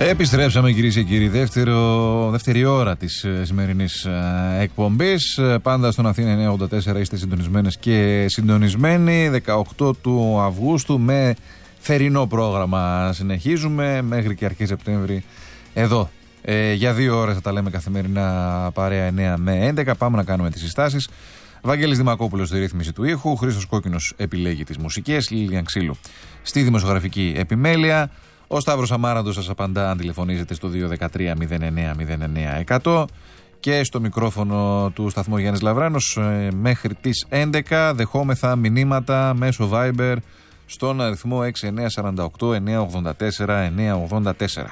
Επιστρέψαμε κυρίες και κύριοι, δεύτερη ώρα της σημερινής εκπομπής. Πάντα στον Αθήνα 984 είστε συντονισμένες και συντονισμένοι. 18 του Αυγούστου με θερινό πρόγραμμα συνεχίζουμε μέχρι και αρχές Σεπτέμβρη εδώ. Για 2 ώρες θα τα λέμε καθημερινά παρέα 9 με 11. Πάμε να κάνουμε τις συστάσεις. Βαγγέλης Δημακόπουλος στη ρύθμιση του ήχου, Χρήστος Κόκκινος επιλέγει τις μουσικές, Λίλιαν Ξύλου στη δημοσιογραφική επιμέλεια. Ο Σταύρος Αμάραντος σας απαντά αν τηλεφωνήσετε στο 213-09-09-100 και στο μικρόφωνο του σταθμού Γιάννης Λαβράνος μέχρι τις 11 δεχόμεθα μηνύματα μέσω Viber στον αριθμό 6948-984-984.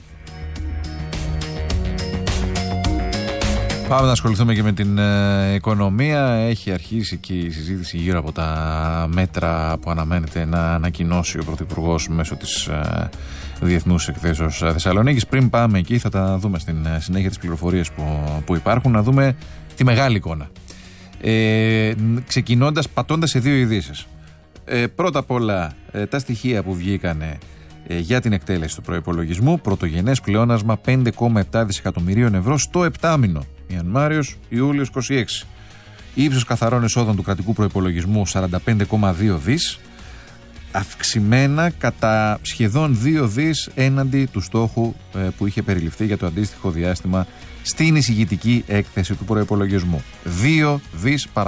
Πάμε να ασχοληθούμε και με την οικονομία. Έχει αρχίσει και η συζήτηση γύρω από τα μέτρα που αναμένεται να ανακοινώσει ο Πρωθυπουργός μέσω της Διεθνούς Εκθέσεως Θεσσαλονίκης. Πριν πάμε εκεί, θα τα δούμε στην συνέχεια τις πληροφορίες που υπάρχουν, να δούμε τη μεγάλη εικόνα. Ξεκινώντας, πατώντας σε 2 ειδήσεις. Πρώτα απ' όλα, τα στοιχεία που βγήκανε για την εκτέλεση του προϋπολογισμού. Πρωτογενές πλεόνασμα 5,7 δισεκατομμυρίων ευρώ στο επτάμηνο. Ιανουάριος-Ιούλιος 26. Ύψος καθαρών εσόδων του κρατικού προϋπολογισμού 45,2 δις. Αυξημένα κατά σχεδόν 2 δις έναντι του στόχου που είχε περιληφθεί για το αντίστοιχο διάστημα στην εισηγητική έκθεση του προϋπολογισμού. 2 δις παραπάνω.